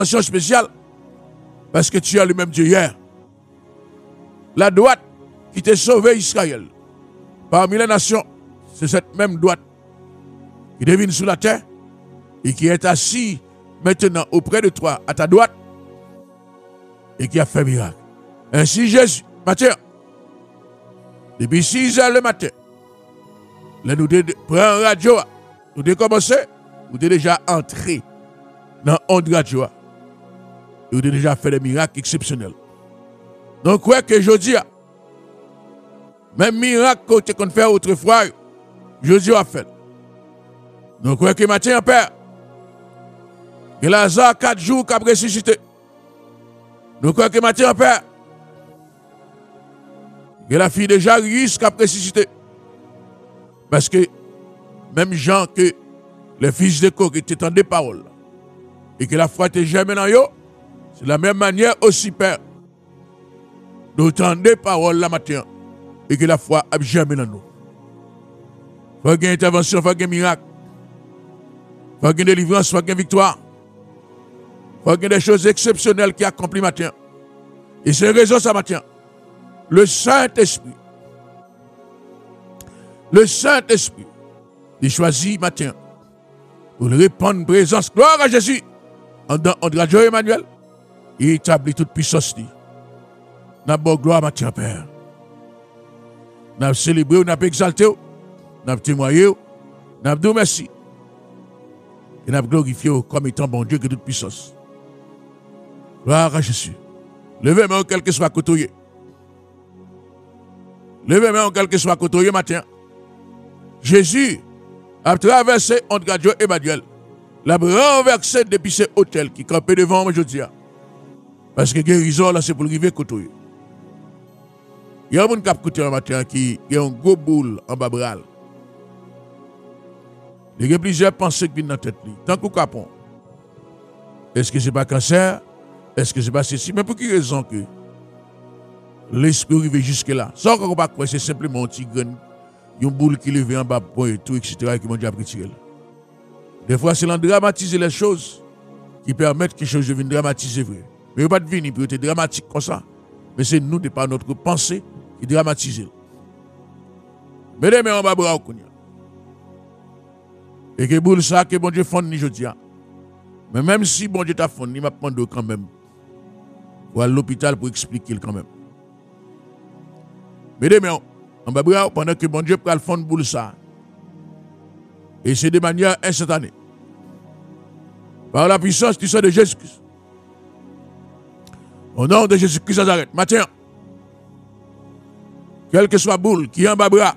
intervention spéciale parce que tu es le même Dieu hier. La droite qui t'a sauvé Israël parmi les nations, c'est cette même droite qui devine sous la terre et qui est assis maintenant auprès de toi, à ta droite, et qui a fait miracle. Ainsi Jésus, matin, depuis 6 heures le matin, là nous prenons radio, nous avons commencé, nous avons déjà entré dans l'onde radio. Nous avons déjà fait des miracles exceptionnels. Donc, ouais, que je dis, même miracle qu'on fait autrefois, je dis à fait. Donc, ouais, que matin, Père, que Lazare 4 jours qu'a ressuscité. Donc, ouais, que matin, Père, que la fille de Jairus qu'a ressuscité. Parce que, même Jean, que le fils de Corée était en des paroles, et que la foi était jamais dans eux, c'est de la même manière aussi, Père. Nous entendons des paroles la matin et que la foi a jamais dans nous. Il faut qu'il y ait une intervention, il faut qu'il y ait un miracle. Il faut qu'il y ait une délivrance, il faut qu'il y ait une victoire. Il faut qu'il y ait des choses exceptionnelles qui accomplissent matin. Et c'est raison ça matin. Le Saint-Esprit, il choisit matin pour répandre présence, gloire à Jésus, en Radio Emmanuel, et établit toute puissance. Nous avons gloire matin, Père. Nous avons célébré, nous avons exalté, nous avons témoigné, nous avons dit merci. Et nous avons glorifié comme étant bon Dieu que toute puissance. Gloire à Jésus. Levez-moi, quel que soit côtoyé. Levez-moi, quel que soit côtoyé matin. Jésus a traversé entre Radio Emmanuel. L'a renversé depuis ce hôtel qui campait devant moi aujourd'hui. Parce que guérison, là, c'est pour le river côtoyer. Il y a un monde qui a écouté un matin qui a un gros boule en bas bras. Il y a plusieurs pensées qui viennent dans la tête. Tant qu'on capon. Est-ce que ce n'est pas cancer? Est-ce que ce n'est pas ceci? Mais pour quelle raison que l'esprit arrive jusque-là? Sans qu'on ne pas croire, c'est simplement un petit grain, une boule qui lève en bas, et tout, etc., et qui m'a déjà retiré. Des fois, c'est l'en dramatiser les choses qui permettent que quelque chose devienne dramatisé vrai. Mais il n'y a pas de venir pour être dramatique comme ça. Mais c'est nous, de par notre pensée, qui dramatisons. Mais demain, on va boire au Kounia. Et que boule ça, que bon Dieu fonde je dis. Mais même si bon Dieu t'a fondu, il m'a demandé quand même. Ou à l'hôpital pour expliquer quand même. Mais demain, on va boire pendant que bon Dieu prend le fond de boule ça. Et c'est de manière instantanée. Par la puissance du sang de Jésus-Christ. Au nom de Jésus-Christ Nazareth, matin, quelle que soit boule qui est en bas bras,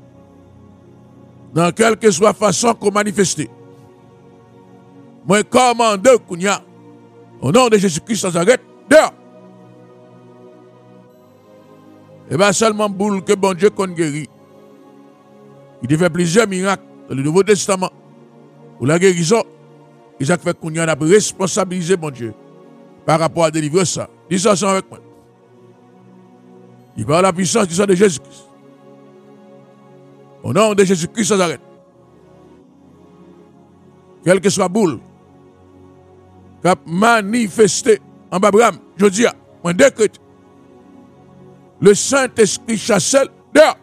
dans quelle que soit façon qu'on manifeste, moi commande Kounia, au nom de Jésus-Christ Nazareth, dehors. Et bien seulement boule que bon Dieu qu'on guérit. Il a fait plusieurs miracles dans le Nouveau Testament. Pour la guérison, Isaac fait Kounia a responsabilisé bon Dieu par rapport à délivrer ça. Dis ça ensemble avec moi. Il parle la puissance du sang de Jésus-Christ. Au nom de Jésus-Christ Nazareth. Quelle que soit boule, qui a manifesté en Abraham, je dis, moi décrète, le Saint-Esprit chassel dehors.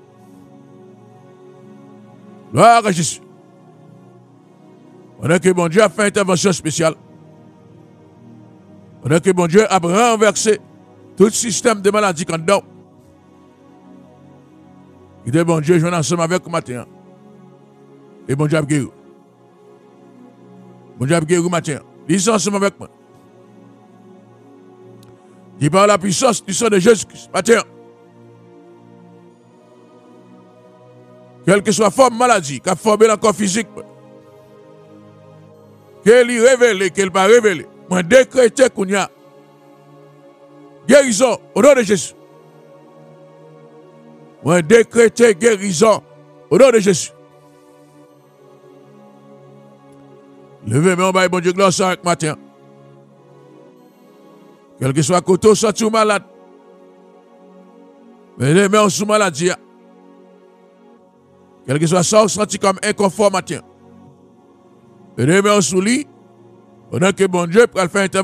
Gloire à Jésus. Pendant que bon Dieu a fait une intervention spéciale, pendant que bon Dieu a renversé tout système de maladie qu'on donne, il dit bon Dieu, je vais ensemble avec vous matin. Et bon Dieu a guéri. Bon Dieu a guéri matin. Dis ensemble avec moi. Dis par la puissance du sang de Jésus-Christ matin. Quelle que soit la forme de maladie, qu'a formé le corps physique, qu'elle y révèle, qu'elle va révéler. Moi, décréter qu'on y a guérison au nom de Jésus. Moi, décréter guérison au nom de Jésus. Levez-moi, bon Dieu, gloire avec matin. Quel que soit côté, soit tout malade. Mais les mains sous maladie. Quel que soit ça, senti comme inconfort matin. Et les mains sous lit. Pendant que bon Dieu peut faire